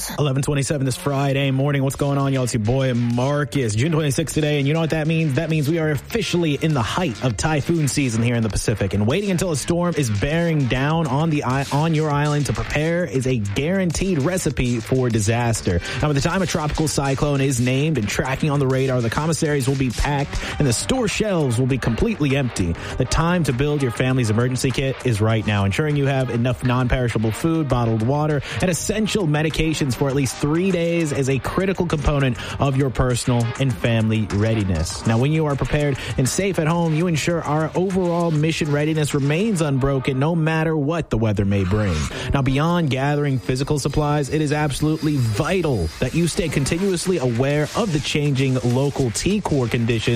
News. 11:27 this Friday morning. What's going on, y'all? It's your boy Marcus. June 26th today, and you know what that means? That means we are officially in the height of typhoon season here in the Pacific, and waiting until a storm is bearing down on your island to prepare is a guaranteed recipe for disaster. Now, by the time a tropical cyclone is named and tracking on the radar, the commissaries will be packed and the store shelves will be completely empty. The time to build your family's emergency kit is right now, ensuring you have enough non-perishable food, bottled water, and essential medications for at least 3 days is a critical component of your personal and family readiness. Now, when you are prepared and safe at home, you ensure our overall mission readiness remains unbroken no matter what the weather may bring. Now, beyond gathering physical supplies, it is absolutely vital that you stay continuously aware of the changing local T-Core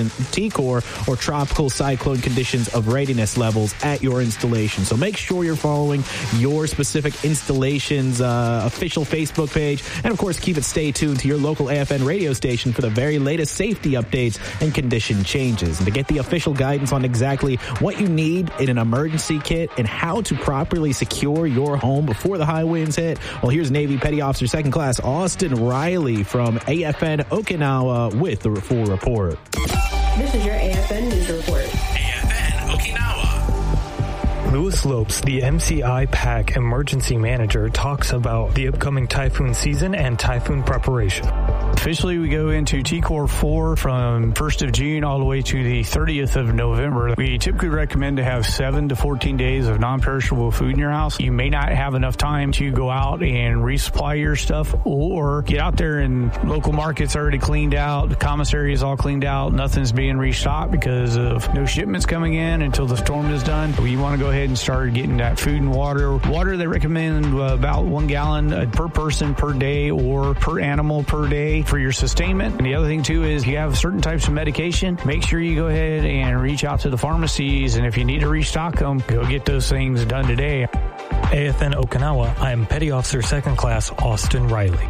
or tropical cyclone conditions of readiness levels at your installation. So make sure you're following your specific installation's official Facebook page, and of course keep it stay tuned to your local AFN radio station for the very latest safety updates and condition changes. And to get the official guidance on exactly what you need in an emergency kit and how to properly secure your home before the high winds hit, well, here's Navy Petty Officer 2nd Class Austin Riley from AFN Okinawa with the full report. This is your AFN News Report. AFN Okinawa. Lewis Lopes, the MCI PAC Emergency Manager, talks about the upcoming typhoon season and typhoon preparation. Officially, we go into T-Core 4 from 1st of June all the way to the 30th of November. We typically recommend to have 7 to 14 days of non-perishable food in your house. You may not have enough time to go out and resupply your stuff, or get out there and local markets already cleaned out. The commissary is all cleaned out. Nothing's being restocked because of no shipments coming in until the storm is done. We want to go ahead and start getting that food and water. Water, they recommend about 1 gallon per person per day or per animal per day for your sustainment. And the other thing too is, you have certain types of medication, make sure you go ahead and reach out to the pharmacies, and if you need to restock them, go get those things done today. AFN Okinawa, I am Petty Officer 2nd Class Austin Riley.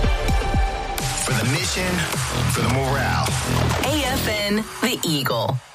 For the mission, for the morale. AFN, the Eagle.